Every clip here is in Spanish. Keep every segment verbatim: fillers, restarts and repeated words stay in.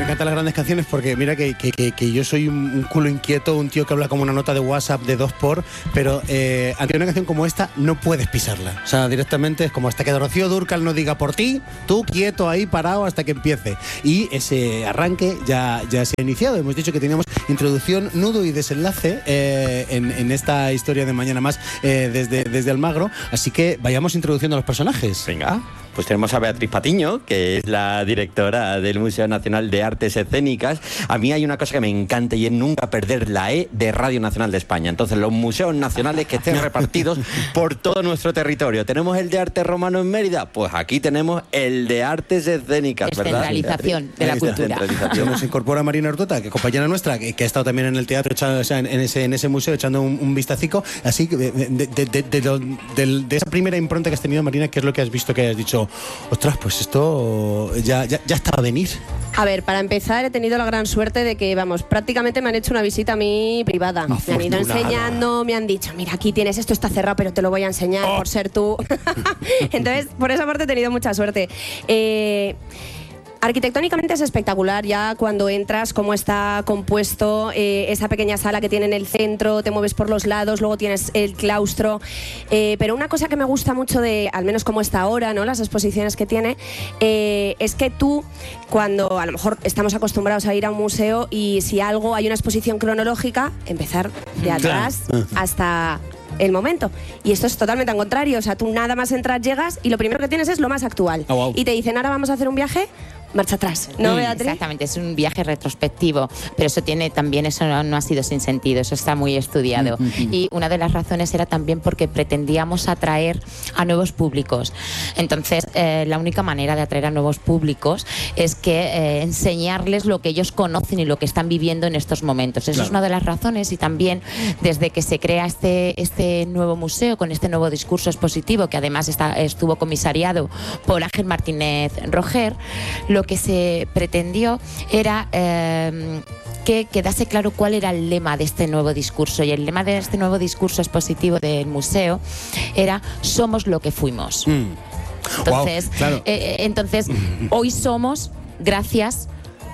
encantan las grandes canciones porque mira que, que, que, que yo soy un, un culo inquieto, un tío que habla como una nota de WhatsApp de dos por, pero eh, ante una canción como esta no puedes pisarla. O sea, directamente es como hasta que Rocío Dúrcal no diga por ti, tú quieto ahí parado hasta que empiece. Y ese arranque ya, ya se ha iniciado. Hemos dicho que teníamos introducción, nudo y desenlace eh, en, en esta historia de Mañana Más eh, desde, desde Almagro. Así que vayamos introduciendo a los personajes. Venga. Pues tenemos a Beatriz Patiño, que es la directora del Museo Nacional de Artes Escénicas. A mí hay una cosa que me encanta y es nunca perder la E de Radio Nacional de España. Entonces, los museos nacionales que estén repartidos por todo nuestro territorio. ¿Tenemos el de arte romano en Mérida? Pues aquí tenemos el de artes escénicas, ¿verdad? Descentralización de la cultura. Se nos incorpora Marina Ortota, que compañera nuestra, que, que ha estado también en el teatro, echando, o sea, en, ese, en ese museo, echando un, un vistacico. Así que de, de, de, de, de, de, de esa primera impronta que has tenido, Marina, ¿qué es lo que has visto que has dicho? Ostras, pues esto ya, ya, ya estaba a venir. A ver, para empezar he tenido la gran suerte de que, vamos, prácticamente me han hecho una visita a mí privada. Me han ido enseñando, me han dicho, mira, aquí tienes esto, está cerrado, pero te lo voy a enseñar oh. por ser tú. Entonces, por esa parte he tenido mucha suerte. Eh... Arquitectónicamente es espectacular ya cuando entras, cómo está compuesto, eh, esa pequeña sala que tiene en el centro, te mueves por los lados, luego tienes el claustro. Eh, pero una cosa que me gusta mucho de, al menos como está ahora, ¿no? Las exposiciones que tiene, eh, es que tú, cuando a lo mejor estamos acostumbrados a ir a un museo y si algo, hay una exposición cronológica, empezar de atrás hasta el momento. Y esto es totalmente al contrario. O sea, tú nada más entras, llegas y lo primero que tienes es lo más actual. Oh, wow. Y te dicen, ahora vamos a hacer un viaje, marcha atrás, ¿no, Beatriz? Exactamente, es un viaje retrospectivo, pero eso tiene también, eso no, no ha sido sin sentido, eso está muy estudiado. Mm-hmm. Y una de las razones era también porque pretendíamos atraer a nuevos públicos. Entonces, eh, la única manera de atraer a nuevos públicos es que eh, enseñarles lo que ellos conocen y lo que están viviendo en estos momentos. Eso claro. es una de las razones, y también desde que se crea este, este nuevo museo, con este nuevo discurso expositivo, que además está, estuvo comisariado por Ángel Martínez Roger, lo que se pretendió era eh, que quedase claro cuál era el lema de este nuevo discurso, y el lema de este nuevo discurso expositivo del museo era "somos lo que fuimos". Mm. Entonces, wow, claro. eh, entonces hoy somos gracias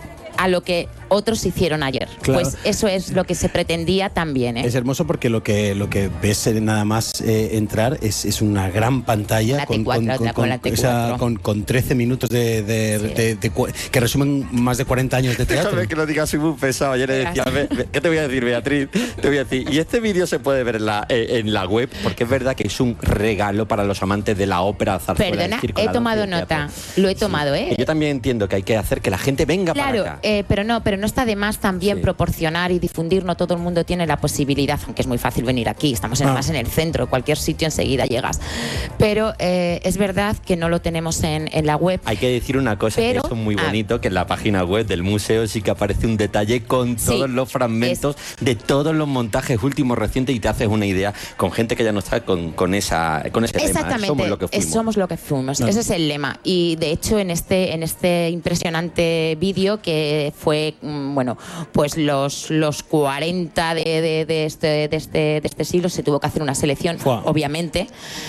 a lo que otros hicieron ayer. Claro. Pues eso es lo que se pretendía también, ¿eh? Es hermoso porque lo que lo que ves nada más eh, entrar es, es una gran pantalla la con, T cuatro, con, con, con, con, esa, con, con trece minutos de, de, sí. de, de, de, de que resumen más de cuarenta años de teatro. Déjame que lo digas, soy muy pesado. Ayer le decía, ve, ve, ¿qué te voy a decir, Beatriz? Te voy a decir, y este vídeo se puede ver en la, eh, en la web, porque es verdad que es un regalo para los amantes de la ópera, zarzuela. Perdona, he tomado nota, lo he tomado, sí. ¿eh? Y yo también entiendo que hay que hacer que la gente venga claro, para acá. Eh, pero no, pero no está de más también sí. proporcionar y difundir. No todo el mundo tiene la posibilidad, aunque es muy fácil venir aquí, estamos ah. más en el centro, cualquier sitio enseguida llegas, pero eh, es verdad que no lo tenemos en, en la web. Hay que decir una cosa, pero, que eso es muy bonito, ah, que en la página web del museo sí que aparece un detalle con todos sí, los fragmentos es, de todos los montajes últimos recientes, y te haces una idea con gente que ya no está con, con, esa, con ese exactamente, lema. Somos lo que fuimos. Es, somos lo que fuimos. No. Ese es el lema. Y de hecho en este, en este impresionante vídeo, que fue, bueno, pues los, los cuarenta de, de, de, este, de, este, de este siglo, se tuvo que hacer una selección, wow. obviamente,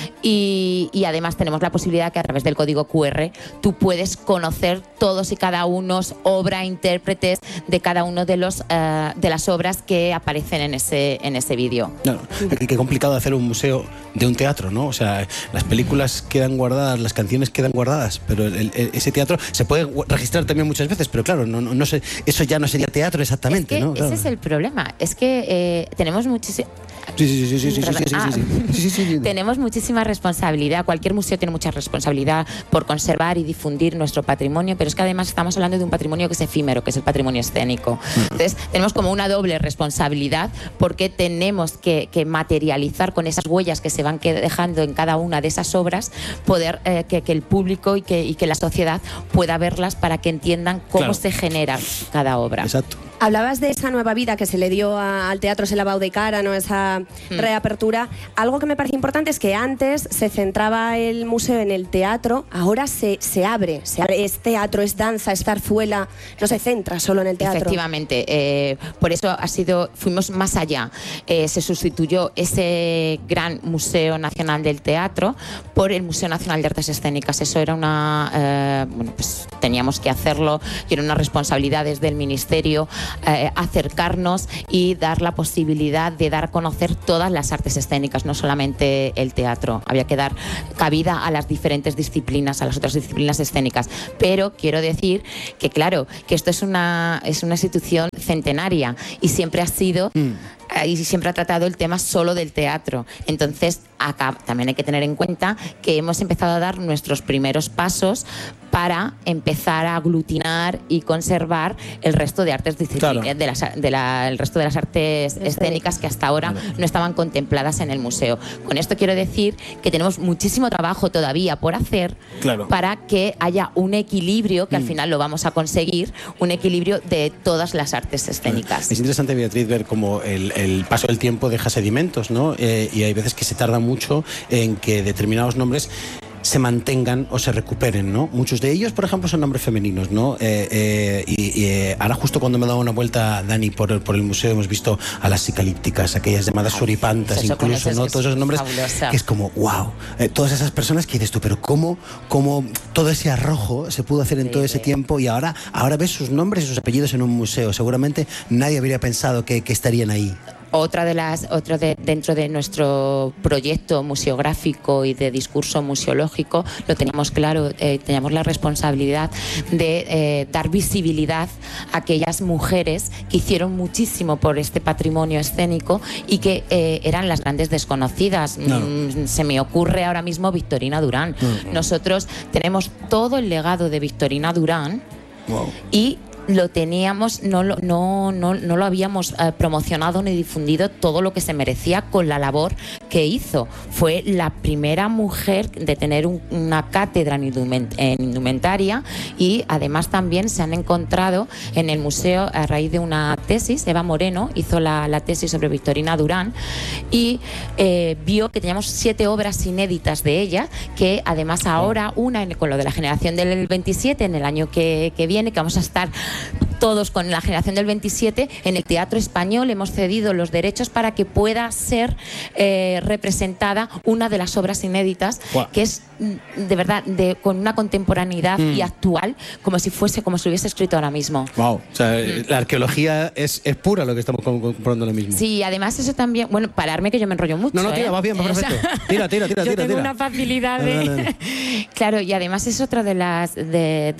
y, y además tenemos la posibilidad que a través del código cu erre tú puedes conocer todos y cada uno, obra, intérpretes de cada uno de los uh, de las obras que aparecen en ese, en ese vídeo. Claro, qué complicado hacer un museo de un teatro, ¿no? O sea, las películas quedan guardadas, las canciones quedan guardadas, pero el, el, ese teatro se puede registrar también muchas veces, pero claro, no, no, no sé, eso ya no sería teatro exactamente, es que ¿no? Claro. Ese es el problema, es que eh, tenemos muchísimo... Sí, sí, sí, sí, sí, sí, sí, sí, ah, sí, sí, sí, sí, sí. Tenemos muchísima responsabilidad, cualquier museo tiene mucha responsabilidad por conservar y difundir nuestro patrimonio, pero es que además estamos hablando de un patrimonio que es efímero, que es el patrimonio escénico. Entonces tenemos como una doble responsabilidad, porque tenemos que, que materializar con esas huellas que se van dejando en cada una de esas obras, poder eh, que, que el público y que, y que la sociedad pueda verlas para que entiendan cómo claro. se genera cada obra. Exacto. Hablabas de esa nueva vida que se le dio a, al Teatro Se Lavao de Cara, ¿no? Esa mm. reapertura. Algo que me parece importante es que antes se centraba el museo en el teatro, ahora se, se abre, se abre, es teatro, es danza, es zarzuela, no se centra solo en el teatro. Efectivamente, eh, por eso ha sido, fuimos más allá. Eh, se sustituyó ese gran Museo Nacional del Teatro por el Museo Nacional de Artes Escénicas. Eso era una, eh, bueno, pues teníamos que hacerlo y era una responsabilidad desde el Ministerio. Eh, acercarnos y dar la posibilidad de dar a conocer todas las artes escénicas, no solamente el teatro. Había que dar cabida a las diferentes disciplinas, a las otras disciplinas escénicas. Pero quiero decir que, claro, que esto es una, es una institución centenaria y siempre ha sido... Mm. y siempre ha tratado el tema solo del teatro. Entonces, acá también hay que tener en cuenta que hemos empezado a dar nuestros primeros pasos para empezar a aglutinar y conservar el resto de artes disciplinas, claro. de las, de la, el resto de las artes escénicas que hasta ahora no estaban contempladas en el museo. Con esto quiero decir que tenemos muchísimo trabajo todavía por hacer, claro. para que haya un equilibrio, que mm. al final lo vamos a conseguir, un equilibrio de todas las artes escénicas. Es interesante, Beatriz, ver cómo el, el paso del tiempo deja sedimentos, ¿no? Eh, y hay veces que se tarda mucho en que determinados nombres se mantengan o se recuperen, ¿no? Muchos de ellos, por ejemplo, son nombres femeninos, ¿no? Eh, eh, y, y eh, ahora justo cuando me he dado una vuelta, Dani, por el, por el museo hemos visto a las psicalípticas, aquellas llamadas suripantas, eso, incluso, eso, ¿no? Todos esos nombres fabulosa. Que es como, wow, eh, todas esas personas que dices tú, pero ¿cómo, cómo todo ese arrojo se pudo hacer en sí, todo ese sí. tiempo y ahora, ahora ves sus nombres y sus apellidos en un museo? Seguramente nadie habría pensado que, que estarían ahí. Otra de las, otro de, dentro de nuestro proyecto museográfico y de discurso museológico, lo teníamos claro, eh, teníamos la responsabilidad de eh, dar visibilidad a aquellas mujeres que hicieron muchísimo por este patrimonio escénico y que eh, eran las grandes desconocidas. No. Mm, se me ocurre ahora mismo Victorina Durán. No. Nosotros tenemos todo el legado de Victorina Durán. Wow. Y lo teníamos, no lo, no, no, no lo habíamos eh, promocionado ni difundido todo lo que se merecía con la labor que hizo. Fue la primera mujer de tener un, una cátedra en, indument, en indumentaria y además también se han encontrado en el museo a raíz de una tesis. Eva Moreno hizo la, la tesis sobre Victorina Durán y eh, vio que teníamos siete obras inéditas de ella, que además ahora una en, con lo de la generación del veintisiete, en el año que, que viene, que vamos a estar todos con la generación del veintisiete, en el Teatro Español hemos cedido los derechos para que pueda ser eh, representada una de las obras inéditas, wow. que es de verdad de, con una contemporaneidad mm. y actual, como si fuese, como si hubiese escrito ahora mismo. Wow, o sea, mm. la arqueología es, es pura lo que estamos comprobando ahora mismo. Sí, además eso también, bueno, pararme que yo me enrollo mucho. No, no, tira, ¿eh? va bien, va perfecto. Tira, tira, tira, yo tira. tengo tira. una facilidad de... No, no, no. Claro, y además es otra de las, de,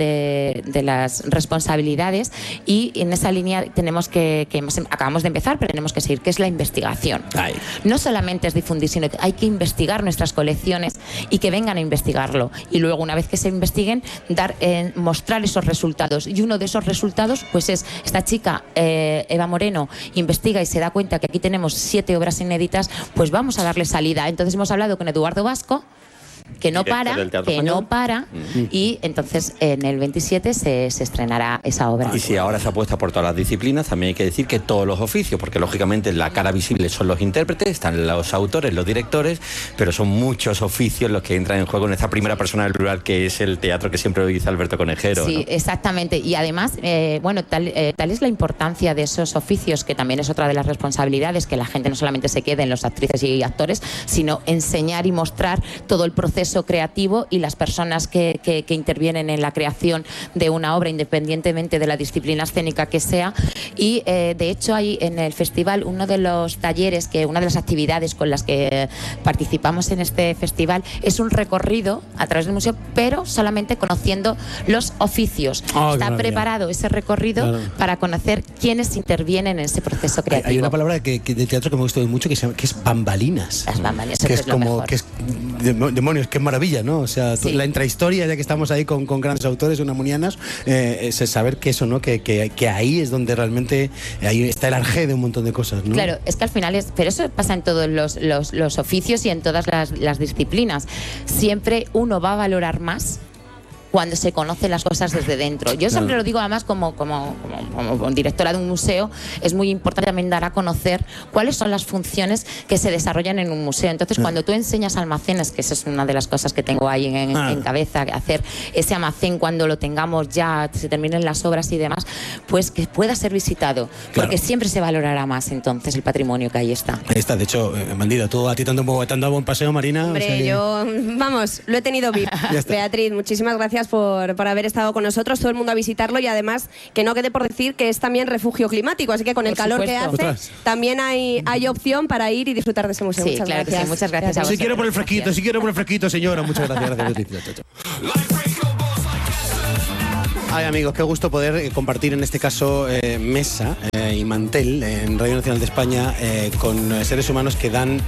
de, de las responsabilidades. Y en esa línea tenemos que, que hemos, acabamos de empezar, pero tenemos que seguir, que es la investigación. Ay. No solamente es difundir, sino que hay que investigar nuestras colecciones y que vengan a investigarlo. Y luego, una vez que se investiguen, dar, eh, mostrar esos resultados. Y uno de esos resultados, pues es esta chica, eh, Eva Moreno, investiga y se da cuenta que aquí tenemos siete obras inéditas, pues vamos a darle salida. Entonces hemos hablado con Eduardo Vasco, que no para, que español. no para, mm. y entonces en el veintisiete se, se estrenará esa obra. Y si ahora se apuesta por todas las disciplinas, también hay que decir que todos los oficios, porque lógicamente la cara visible son los intérpretes, están los autores, los directores, pero son muchos oficios los que entran en juego en esta primera persona del plural, que es el teatro que siempre dice Alberto Conejero. Sí, ¿no? Exactamente, y además, eh, bueno, tal, eh, tal es la importancia de esos oficios, que también es otra de las responsabilidades, que la gente no solamente se quede en los actrices y actores, sino enseñar y mostrar todo el proceso creativo y las personas que, que, que intervienen en la creación de una obra, independientemente de la disciplina escénica que sea. Y eh, de hecho hay en el festival uno de los talleres, que una de las actividades con las que participamos en este festival es un recorrido a través del museo, pero solamente conociendo los oficios. Oh, Está preparado ese recorrido claro. para conocer quiénes intervienen en ese proceso creativo. Hay una palabra que, que de teatro que me gusta mucho que, se llama, que es bambalinas. Las bambalinas, que es, es como mejor. que es demonios, qué maravilla, ¿no? O sea, sí. la intrahistoria, ya que estamos ahí con, con grandes autores unamunianas, eh, es saber que eso, ¿no? Que, que, que ahí es donde realmente ahí está el arjé de un montón de cosas, ¿no? Claro, es que al final es, pero eso pasa en todos los, los, los oficios y en todas las, las disciplinas. Siempre uno va a valorar más cuando se conocen las cosas desde dentro. Yo siempre lo digo, además, como, como, como, como directora de un museo, es muy importante también dar a conocer cuáles son las funciones que se desarrollan en un museo. Entonces, ah. cuando tú enseñas almacenes, que esa es una de las cosas que tengo ahí en, ah. en cabeza, hacer ese almacén cuando lo tengamos ya, se terminen las obras y demás, pues que pueda ser visitado, claro. porque siempre se valorará más entonces el patrimonio que ahí está. Ahí está, de hecho, eh, Bandida, tú a ti te han dado buen paseo, Marina. Hombre, o sea que... yo, vamos, lo he tenido V I P. Beatriz, muchísimas gracias por, por haber estado con nosotros, todo el mundo a visitarlo, y además que no quede por decir que es también refugio climático, así que con el por calor supuesto. que hace, Otras. también hay, hay opción para ir y disfrutar de ese museo. Sí, muchas claro gracias. Que sí, muchas gracias a Si quiero por el fresquito, gracias. si quiero por el fresquito, señora, muchas gracias, gracias, Beatriz. Ay, amigos, qué gusto poder eh, compartir en este caso eh, mesa eh, y mantel en Radio Nacional de España eh, con eh, seres humanos que dan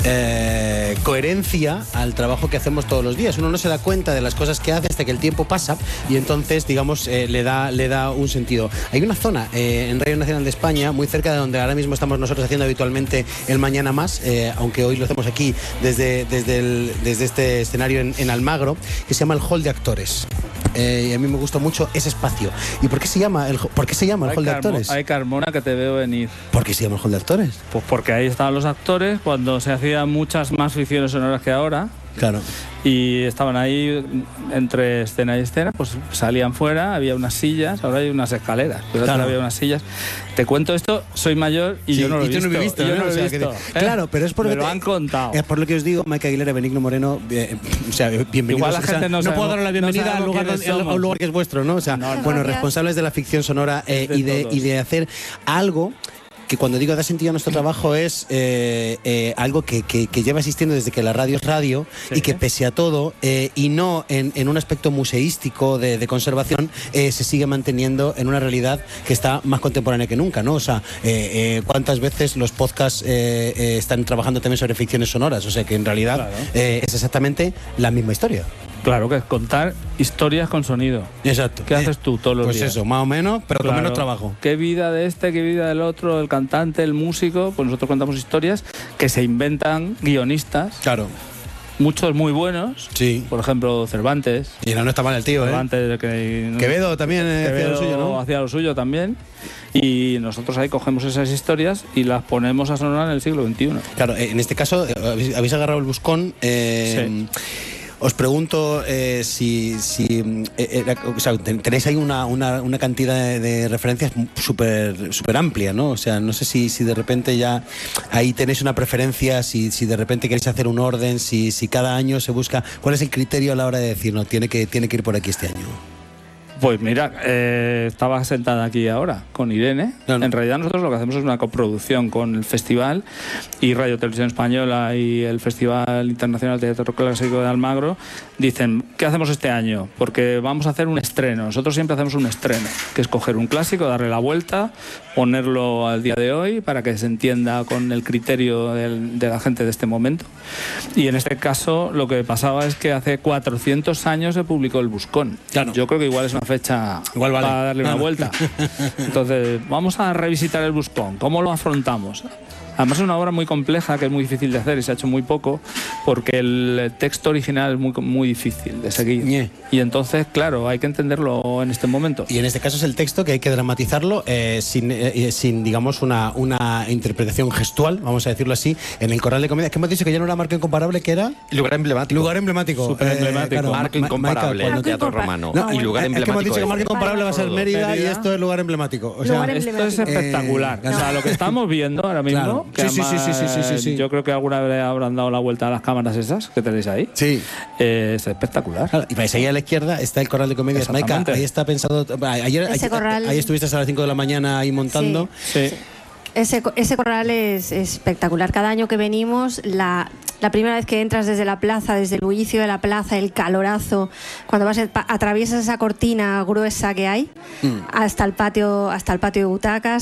eh, coherencia al trabajo que hacemos todos los días. Uno no se da cuenta de las cosas que hace hasta que el tiempo pasa y entonces, digamos, eh, le da le da un sentido. Hay una zona eh, en Radio Nacional de España, muy cerca de donde ahora mismo estamos nosotros haciendo habitualmente el Mañana Más, eh, aunque hoy lo hacemos aquí desde, desde, el, desde este escenario en, en Almagro, que se llama el Hall de Actores. Eh, y a mí me gusta mucho ese espacio. ¿Y por qué se llama el, por qué se llama el Ay, Hall de Carmo, Actores? Ay, Carmona, que te veo venir. ¿Por qué se llama el Hall de Actores? Pues porque ahí estaban los actores cuando se hacían muchas más ficciones sonoras que ahora. Claro. Y estaban ahí entre escena y escena, pues salían fuera, había unas sillas, ahora hay unas escaleras, pero claro. antes había unas sillas. Te cuento esto, soy mayor y sí, yo no lo he visto. No visto, yo ¿no? no lo he o sea, visto. Que, ¿eh? Claro, pero es por Me lo lo te, han contado. Es por lo que os digo, Maika Aguilera, Benigno Moreno, eh, o sea, bienvenidos. Igual la gente o sea, no, no sabemos, puedo dar la bienvenida no al lugar, donde, a un lugar que es vuestro, ¿no? O sea, no, no. bueno, responsables de la ficción sonora eh, de y, de, y de hacer algo que cuando digo da sentido a nuestro trabajo es eh, eh, algo que, que, que lleva existiendo desde que la radio es radio sí. y que pese a todo eh, y no en, en un aspecto museístico de, de conservación eh, se sigue manteniendo en una realidad que está más contemporánea que nunca, ¿no? O sea, eh, eh, cuántas veces los podcasts eh, eh, están trabajando también sobre ficciones sonoras, o sea que en realidad claro. eh, es exactamente la misma historia. Claro, que es contar historias con sonido. Exacto. ¿Qué haces tú todos los pues días? Pues eso, más o menos, pero claro. con menos trabajo. ¿Qué vida de este, qué vida del otro, el cantante, el músico? Pues nosotros contamos historias que se inventan guionistas. Claro. Muchos muy buenos. Sí. Por ejemplo, Cervantes. Y no, no está mal el tío, Cervantes, ¿eh? Que, no, Quevedo también eh, Quevedo hacía lo suyo, ¿no? Hacía lo suyo también. Y nosotros ahí cogemos esas historias y las ponemos a sonar en el siglo veintiuno. Claro, en este caso habéis, habéis agarrado el buscón. Eh, sí. Os pregunto eh, si, si eh, eh, o sea, tenéis ahí una, una, una cantidad de, de referencias súper súper amplia, ¿no? O sea, no sé si, si de repente ya ahí tenéis una preferencia, si, si de repente queréis hacer un orden, si, si cada año se busca. ¿Cuál es el criterio a la hora de decir, no, tiene que, tiene que ir por aquí este año? Pues mira, eh, estaba sentada aquí ahora con Irene. No, no. En realidad nosotros lo que hacemos es una coproducción con el festival y Radio Televisión Española y el Festival Internacional de Teatro Clásico de Almagro. Dicen, ¿qué hacemos este año? Porque vamos a hacer un estreno. Nosotros siempre hacemos un estreno, que es coger un clásico, darle la vuelta, ponerlo al día de hoy para que se entienda con el criterio del, de la gente de este momento. Y en este caso lo que pasaba es que hace cuatrocientos años se publicó El Buscón. Claro. Yo creo que igual es una fecha igual vale. para darle claro. una vuelta. Entonces, vamos a revisitar El Buscón. ¿Cómo lo afrontamos? Además es una obra muy compleja que es muy difícil de hacer y se ha hecho muy poco porque el texto original es muy, muy difícil de seguir. Yeah. Y entonces, claro, hay que entenderlo en este momento. Y en este caso es el texto que hay que dramatizarlo eh, sin, eh, sin, digamos, una, una interpretación gestual, vamos a decirlo así, en el Corral de Comedia. Que hemos dicho que ya no era marco incomparable, que era... Lugar emblemático. Lugar emblemático. Súper emblemático. Eh, claro, marco incomparable en el teatro romano. No, y lugar emblemático. Es que hemos dicho que marco incomparable va a ser Mérida, Mérida y esto es lugar emblemático. O sea, lugar emblemático. Esto es espectacular. Eh, o sea, lo que estamos viendo ahora mismo... Claro. Que sí, sí, sí, sí. Sí, sí, sí. Yo creo que alguna vez habrán dado la vuelta a las cámaras esas que tenéis ahí. Sí. Eh, es espectacular. Claro, y vais ahí a la izquierda está el Corral de Comedias. Maika, ahí está pensado. Ayer, ayer corral... ahí estuviste hasta las cinco de la mañana ahí montando. Sí. sí. Ese, ese corral es, es espectacular. Cada año que venimos, la, la primera vez que entras desde la plaza, desde el bullicio de la plaza, el calorazo, cuando vas atraviesas esa cortina gruesa que hay, mm. hasta el patio, hasta el patio de butacas.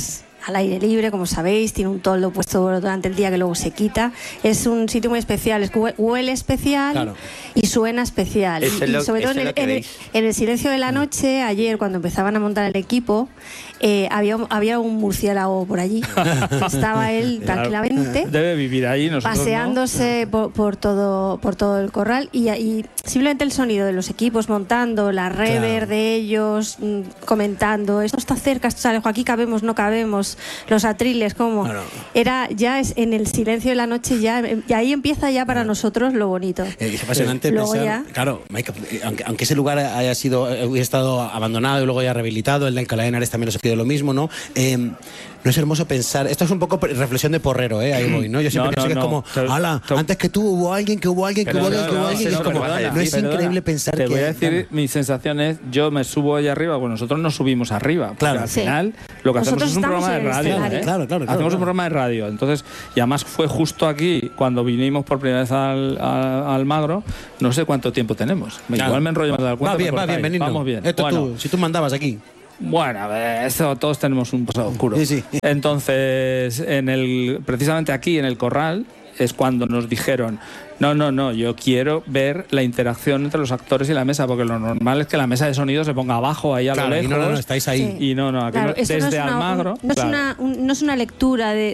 al aire libre, como sabéis, tiene un toldo puesto durante el día que luego se quita. Es un sitio muy especial, es que huele especial, claro, y suena especial. Eso y, lo, y sobre todo en el, en, el, en el silencio de la noche, ayer cuando empezaban a montar el equipo, eh, había, había un murciélago por allí. Estaba él tranquilamente. Debe vivir ahí, nosotros paseándose no. por, por, todo, por todo el corral y, y simplemente el sonido de los equipos montando, la rever claro. de ellos, comentando, esto está cerca, esto está lejos, aquí cabemos, no cabemos, los atriles, como claro. era ya es en el silencio de la noche, ya y ahí empieza ya para claro. nosotros lo bonito. Eh, es apasionante luego pensar, ya, claro, aunque, aunque ese lugar haya sido, hubiera estado abandonado y luego ya rehabilitado, el de Alcalá de Henares también nos ha pedido lo mismo, ¿no? Eh, no es hermoso pensar, esto es un poco reflexión de porrero, ¿eh? Ahí voy, ¿no? Yo siempre no, pienso no, que es no. como, ala, antes que tú hubo alguien, que hubo alguien, que hubo alguien, que hubo alguien, y es como, no es increíble pensar que... Te que... voy a decir, claro. mi sensación es, yo me subo allá arriba, bueno, nosotros nos subimos arriba, claro. al sí. final lo que nosotros hacemos es un programa de radio, ¿eh? Claro, claro, claro, hacemos claro. un programa de radio, entonces, y además fue justo aquí, cuando vinimos por primera vez al, al, al Magro, no sé cuánto tiempo tenemos, claro. igual me enrollo más de la cuenta. Va bien, va bien, Benigno. Vamos bien. Esto bueno, tú, si tú mandabas aquí. Bueno, a ver, eso, todos tenemos un pasado oscuro. Sí, sí. Entonces, en el, precisamente aquí en el corral es cuando nos dijeron, no, no, no, yo quiero ver la interacción entre los actores y la mesa, porque lo normal es que la mesa de sonido se ponga abajo, ahí a claro, lo lejos. Y no, no, no, estáis ahí. Sí. Y no, no, aquí claro, no, desde no es una, Almagro. Un, no, claro. es una, un, no es una lectura de,